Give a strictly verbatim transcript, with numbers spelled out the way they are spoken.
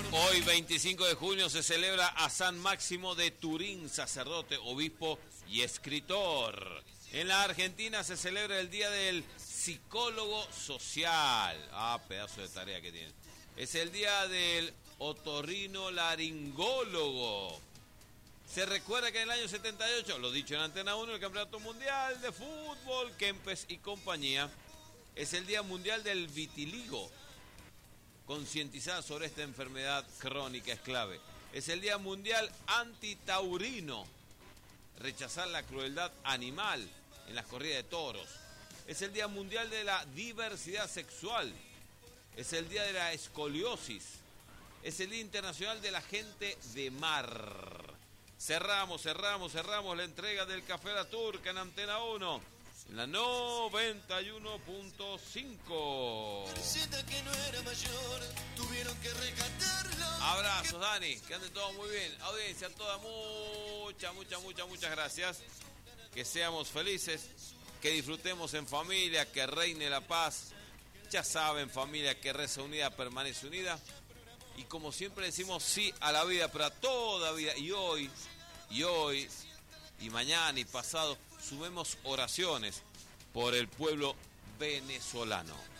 Hoy, veinticinco de junio, se celebra a San Máximo de Turín, sacerdote, obispo y escritor. En la Argentina se celebra el Día del Psicólogo Social. Ah, pedazo de tarea que tienen. Es el Día del Otorrinolaringólogo. Se recuerda que en el año setenta y ocho, lo dicho en Antena uno, el Campeonato Mundial de Fútbol, Kempes y compañía, es el Día Mundial del Vitiligo. Concientizar sobre esta enfermedad crónica es clave. Es el Día Mundial Antitaurino. Rechazar la crueldad animal en las corridas de toros. Es el Día Mundial de la Diversidad Sexual. Es el Día de la Escoliosis. Es el Día Internacional de la Gente de Mar. Cerramos, cerramos, cerramos la entrega del Café La Turca en Antena uno. En la noventa y uno punto cinco. Abrazos, Dani, que ande todo muy bien. Audiencia toda, muchas, muchas, muchas, muchas gracias. Que seamos felices, que disfrutemos en familia, que reine la paz. Ya saben, familia, que reza unida permanece unida. Y como siempre decimos sí a la vida, pero a toda vida. Y hoy, y hoy, y mañana y pasado, sumemos oraciones por el pueblo venezolano.